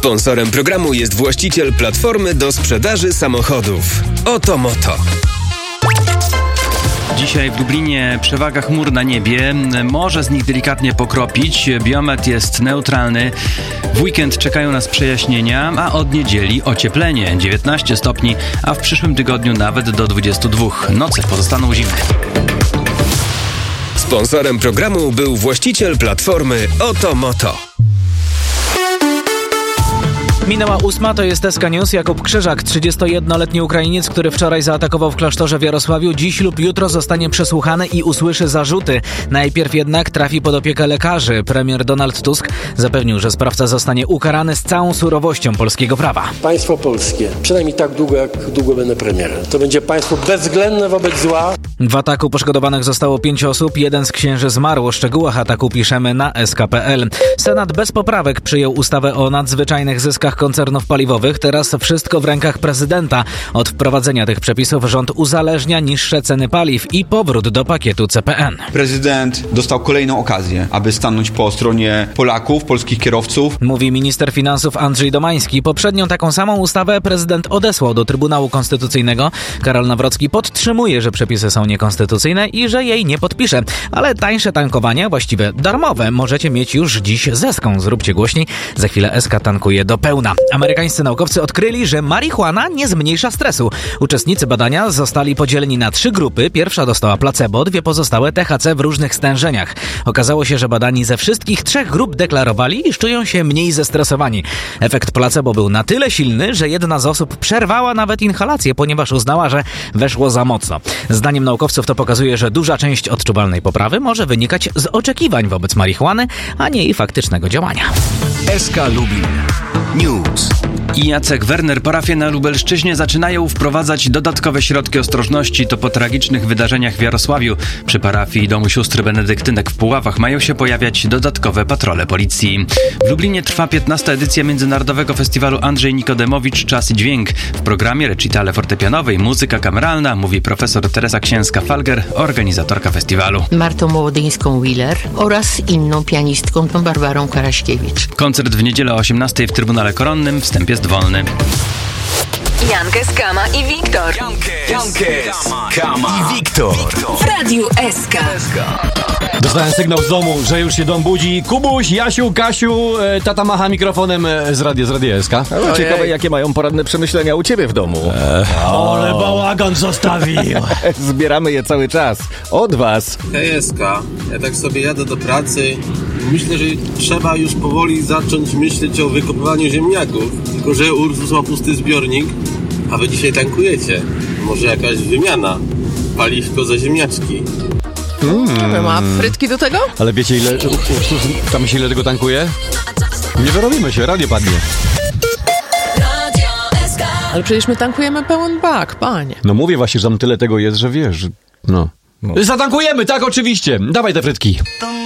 Sponsorem programu jest właściciel platformy do sprzedaży samochodów. Oto Moto. Dzisiaj w Lublinie przewaga chmur na niebie, może z nich delikatnie pokropić, biometr jest neutralny, w weekend czekają nas przejaśnienia, a od niedzieli ocieplenie, 19 stopni, a w przyszłym tygodniu nawet do 22. Noce pozostaną zimne. Sponsorem programu był właściciel platformy Oto Moto. Minęła 8, to jest SK News. Jakub Krzyżak, 31-letni Ukrainiec, który wczoraj zaatakował w klasztorze w Jarosławiu, dziś lub jutro zostanie przesłuchany i usłyszy zarzuty. Najpierw jednak trafi pod opiekę lekarzy. Premier Donald Tusk zapewnił, że sprawca zostanie ukarany z całą surowością polskiego prawa. Państwo polskie, przynajmniej tak długo, jak długo będę premierem, to będzie państwo bezwzględne wobec zła. W ataku poszkodowanych zostało 5 osób, jeden z księży zmarł. O szczegółach ataku piszemy na sk.pl. Senat bez poprawek przyjął ustawę o nadzwyczajnych zyskach koncernów paliwowych. Teraz wszystko w rękach prezydenta. Od wprowadzenia tych przepisów rząd uzależnia niższe ceny paliw i powrót do pakietu CPN. Prezydent dostał kolejną okazję, aby stanąć po stronie Polaków, polskich kierowców. Mówi minister finansów Andrzej Domański. Poprzednią taką samą ustawę prezydent odesłał do Trybunału Konstytucyjnego. Karol Nawrocki podtrzymuje, że przepisy są niekonstytucyjne i że jej nie podpisze. Ale tańsze tankowania, właściwie darmowe, możecie mieć już dziś z Eską. Zróbcie głośniej. Za chwilę SK tankuje do pełna. Amerykańscy naukowcy odkryli, że marihuana nie zmniejsza stresu. Uczestnicy badania zostali podzieleni na 3 grupy. Pierwsza dostała placebo, 2 pozostałe THC w różnych stężeniach. Okazało się, że badani ze wszystkich 3 grup deklarowali, iż czują się mniej zestresowani. Efekt placebo był na tyle silny, że jedna z osób przerwała nawet inhalację, ponieważ uznała, że weszło za mocno. Zdaniem naukowców to pokazuje, że duża część odczuwalnej poprawy może wynikać z oczekiwań wobec marihuany, a nie jej faktycznego działania. SK Lubin News. I Jacek Werner, parafie na Lubelszczyźnie zaczynają wprowadzać dodatkowe środki ostrożności. To po tragicznych wydarzeniach w Jarosławiu. Przy parafii Domu Sióstr Benedyktynek w Puławach mają się pojawiać dodatkowe patrole policji. W Lublinie trwa 15. edycja Międzynarodowego Festiwalu Andrzej Nikodemowicz Czas i Dźwięk. W programie recitale fortepianowe i muzyka kameralna, mówi profesor Teresa Księska-Falger, organizatorka festiwalu. Martą Mołodyńską-Wheeler oraz inną pianistką, tą Barbarą Karaśkiewicz. Koncert w niedzielę o 18 w Trybunale Koronnym, wstęp jest wolny. Jankes, Kama i Wiktor. Jankes, Kama i Wiktor. W Radiu SK. Dostałem sygnał z domu, że już się dom budzi. Kubuś, Jasiu, Kasiu, tata macha mikrofonem z Radia SK. No, ciekawe, jakie mają poranne przemyślenia u ciebie w domu. Ale bałagan zostawił. Zbieramy je cały czas. Od was. Hej SK, ja tak sobie jadę do pracy. Myślę, że trzeba już powoli zacząć myśleć o wykopywaniu ziemniaków. Tylko że Ursus ma pusty zbiornik, a wy dzisiaj tankujecie. Może jakaś wymiana? Paliwko za ziemniaczki. Ma frytki do tego? Ale wiecie, ile tam się ile tego tankuje? Nie wyrobimy się, radio padnie. Ale przecież my tankujemy pełen bak, panie. No mówię właśnie, że tam tyle tego jest, że wiesz, no. Zatankujemy, tak, oczywiście. Dawaj te frytki.